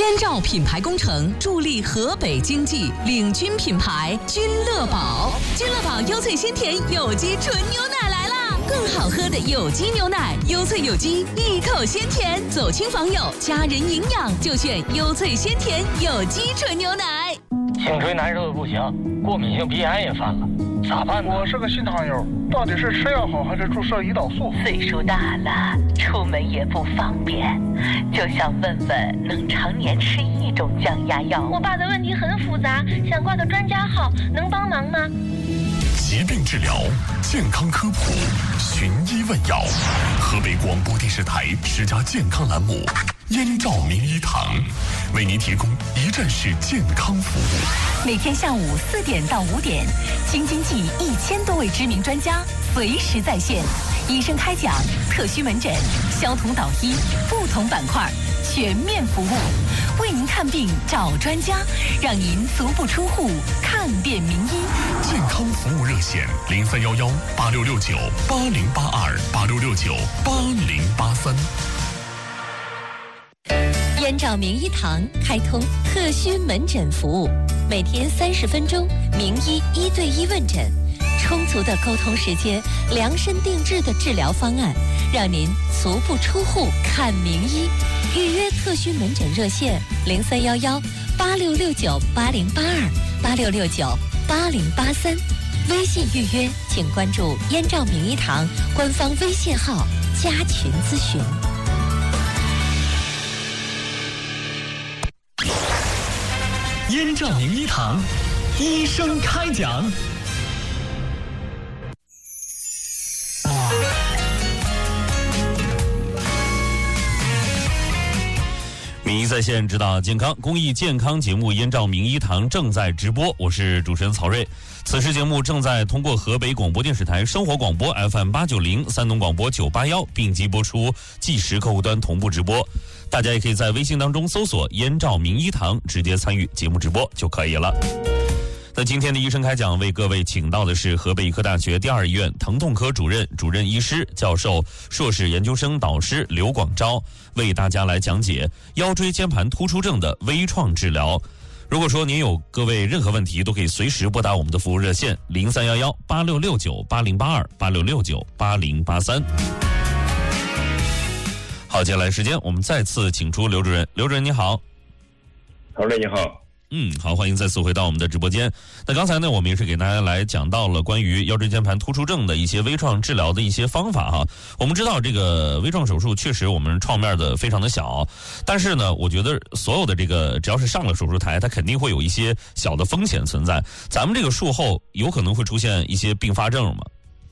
燕赵品牌工程助力河北经济，领军品牌君乐宝。君乐宝优萃鲜甜有机纯牛奶来啦！更好喝的有机牛奶，优萃有机，一口鲜甜，走亲访友，家人营养就选优萃鲜甜有机纯牛奶。 颈椎难受的不行，过敏性鼻炎也犯了，咋办呢？ 我是个新糖友，到底是吃药好还是注射胰岛素？ 岁数大了，出门也不方便，就想问问能常年吃一种降压药。 我爸的问题很复杂，想挂个专家号，能帮忙吗？ 疾病治疗，健康科普，寻医问药。河北广播电视台10家健康栏目，燕赵名医堂为您提供一站式健康服务。 每天下午4点到5点，京津冀1000多位知名专家随时在线，医生开讲，特需门诊，消毒导医，不同板块全面服务，为您看病找专家，让您足不出户看遍名医。 健康服务热线0311 8669 8082 8669 8083。 燕赵名医堂开通特需门诊服务，每天30分钟，名医1对1问诊，充足的沟通时间，量身定制的治疗方案，让您足不出户看名医。预约特需门诊热线0311 8669 8082 8669 8083。微信预约请关注燕赵名医堂官方微信号加群咨询。 燕赵名医堂，医生开讲。 名医在线，指导健康公益健康节目《燕赵名医堂》正在直播，我是主持人曹睿。此时节目正在通过河北广播电视台生活广播 FM890、山东广播981并机播出，即时客户端同步直播。大家也可以在微信当中搜索“燕赵名医堂”，直接参与节目直播就可以了。那今天的医生开讲为各位请到的是河北医科大学第2医院疼痛科主任医师、教授、硕士研究生导师刘广昭，为大家来讲解腰椎间盘突出症的微创治疗。如果说您有各位任何问题，都可以随时拨打我们的服务热线0311 8669 8082 8669 8083。好，接下来时间我们再次请出刘主任。刘主任你好。 曹主任你好。 好，欢迎再次回到我们的直播间。那刚才呢，我们也是给大家来讲到了关于腰椎间盘突出症的一些微创治疗的一些方法哈。我们知道这个微创手术确实我们创面的非常的小，但是呢，我觉得所有的这个只要是上了手术台，它肯定会有一些小的风险存在。咱们这个术后有可能会出现一些并发症吗？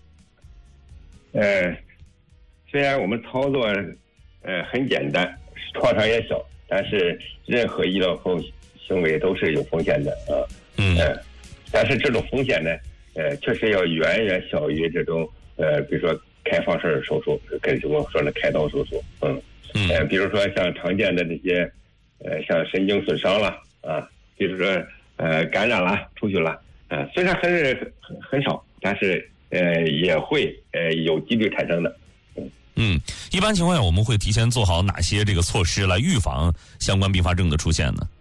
虽然我们操作很简单，创伤也小，但是任何医疗行为都是有风险的啊。但是这种风险呢，确实要远远小于这种比如说开放式手术，跟我说的开刀手术。比如说像常见的这些像神经损伤了啊，比如说感染了、出血了，虽然很少，但是也会有几率产生的。 一般情况下我们会提前做好哪些这个措施来预防相关并发症的出现呢？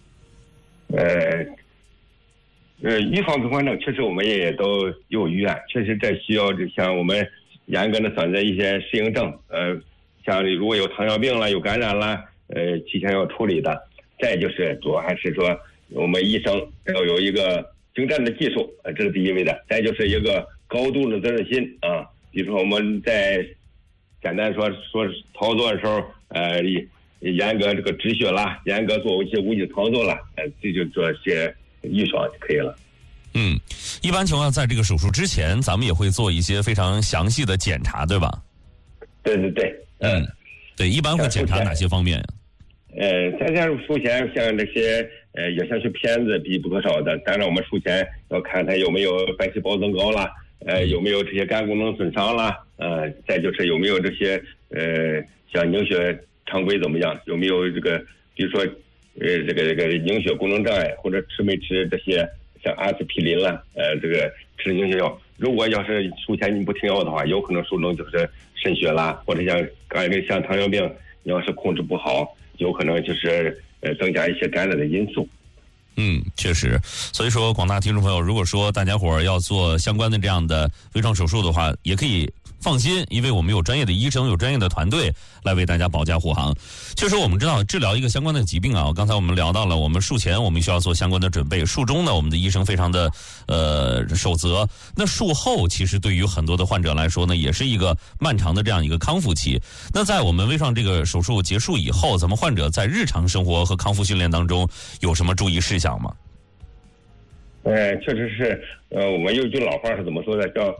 预防并发症确实我们也都有预案，确实这需要像我们严格的选择一些适应症，像如果有糖尿病了、有感染了，提前要处理的。再就是主要还是说我们医生要有一个精湛的技术，这是第一位的。再就是一个高度的责任心啊，比如说我们在简单说操作的时候，严格这个止血啦，严格做一些无菌操作啦，这就做些预防就可以了。 一般情况在这个手术之前，咱们也会做一些非常详细的检查，对吧？ 对。 对，一般会检查哪些方面？ 在这术前像这些影像学片子必不可少的，当然我们术前要看它有没有白细胞增高啦，有没有这些肝功能损伤啦，再就是有没有这些像凝血常规怎么样，有没有这个比如说这个凝血功能障碍，或者吃没吃这些像阿司匹林啦，这个吃凝血药。如果要是术前你不停药的话，有可能术中就是渗血啦，或者像糖尿病你要是控制不好，有可能就是增加一些感染的因素。 确实，所以说广大听众朋友，如果说大家伙儿要做相关的这样的微创手术的话，也可以放心，因为我们有专业的医生，有专业的团队来为大家保驾护航。确实，我们知道治疗一个相关的疾病啊，刚才我们聊到了，我们术前我们需要做相关的准备，术中呢，我们的医生非常的守责。那术后其实对于很多的患者来说呢，也是一个漫长的这样一个康复期。那在我们微创这个手术结束以后，咱们患者在日常生活和康复训练当中有什么注意事项吗？ 确实是，我们有句老话是怎么说的，叫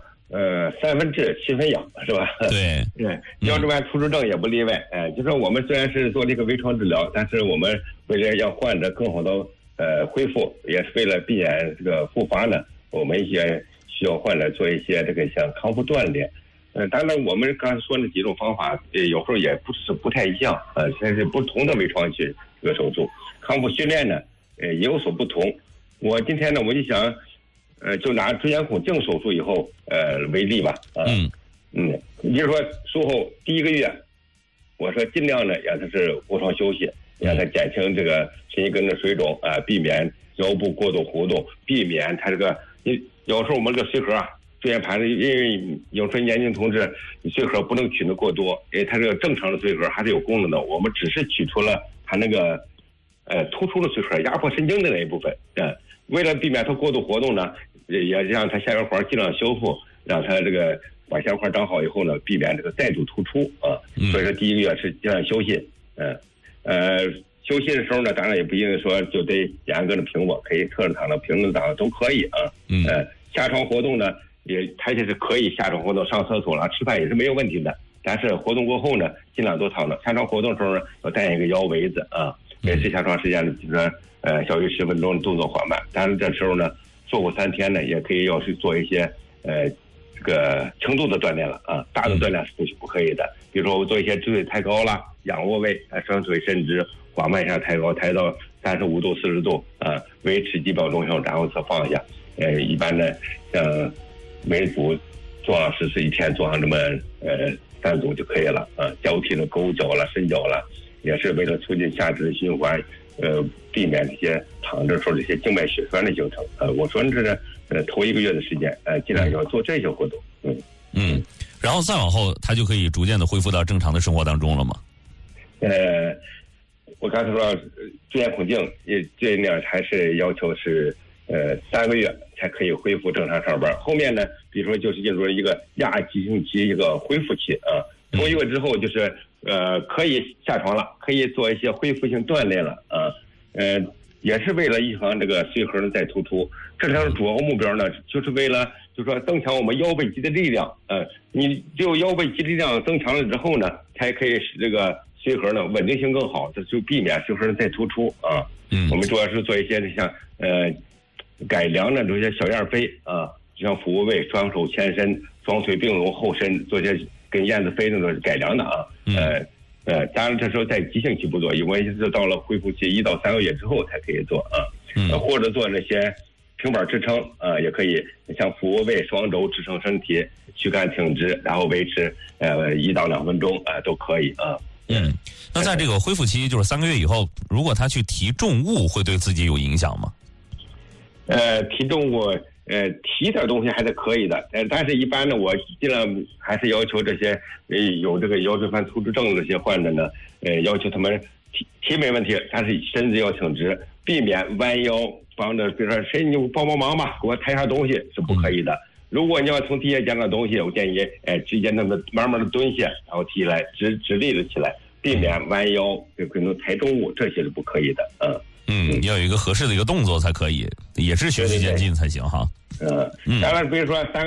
3分治7分养，是吧？ 对， 腰椎盘突出症也不例外。就说我们虽然是做这个微创治疗，但是我们为了让患者更好的恢复，也是为了避免这个复发呢，我们也需要患者做一些这个像康复锻炼。当然我们刚才说那几种方法，有时候也不太一样，这是不同的微创这个手术康复训练呢，也有所不同。我今天呢，我就想，就拿椎间孔镜手术以后，为例吧，也就是说术后第1个月，我说尽量呢让他是卧床休息，让他减轻这个神经根的水肿，避免腰部过度活动，避免他这个，有时候我们这个髓核椎间盘，因为有时候年轻同志髓核不能取得过多，因为他这个正常的髓核还是有功能的，我们只是取出了他那个突出的髓核压迫神经的那一部分，为了避免它过度活动呢，也让它下缘环尽量修复，让它这个把下缘环长好以后呢，避免这个再度突出啊。所以说第1个月是尽量休息，休息的时候呢，当然也不一定说就得严格的平卧，可以侧着躺的、平着躺的都可以啊。下床活动呢，它也是可以下床活动，上厕所了、吃饭也是没有问题的。但是活动过后呢，尽量多躺着。下床活动的时候呢，要带一个腰围子啊，每次下床时间呢，就是说小于10分钟，动作缓慢。当然这时候呢，做过3天呢，也可以要去做一些这个轻度的锻炼了啊，大的锻炼是不可以的。比如说我做一些直腿抬高了、仰卧位、双腿伸直，缓慢一下抬高，抬到35度、40度啊，维持几秒钟后，然后再放下。一般的像每组做上是一天做上这么3组就可以了啊。交替的勾脚了、伸脚了，也是为了促进下肢的循环。避免这些躺着时候这些静脉血栓的形成。我说这是头1个月的时间，尽量要做这些活动。 然后再往后，他就可以逐渐的恢复到正常的生活当中了吗？ 我刚才说椎间孔镜这样还是要求是3个月才可以恢复正常上班。后面呢，比如说就是进入一个亚急性期一个恢复期啊。头1个月之后就是可以下床了，可以做一些恢复性锻炼了啊。也是为了预防这个髓核的再突出。这条主要目标呢，就是为了就是说增强我们腰背肌的力量。你只有腰背肌力量增强了之后呢，才可以使这个髓核呢稳定性更好，这就避免髓核的再突出啊。我们主要是做一些像改良的这些小样飞啊，就像俯卧位、双手前伸、双腿并拢后伸，做些跟燕子飞那种改良的啊。当然这时候在急性期不做，因为是到了恢复期1到3个月之后才可以做啊。或者做那些平板支撑也可以，像俯卧位、双肘支撑身体，躯干挺直，然后维持1到2分钟都可以啊。 那在这个恢复期，就是3个月以后，如果他去提重物，会对自己有影响吗？ 提重物。提点东西还是可以的，但是一般呢，我尽量还是要求这些有这个腰椎盘突出症的这些患者呢，要求他们提没问题，但是身子要挺直，避免弯腰，帮着比如说谁你帮忙吧，给我抬下东西是不可以的。如果你要从地下捡到东西，我建议直接那么慢慢的蹲下，然后提来直立的起来，避免弯腰，可能抬重物，这些是不可以的。 要有一个合适的一个动作才可以，也是循序渐进才行哈。 当然，比如说3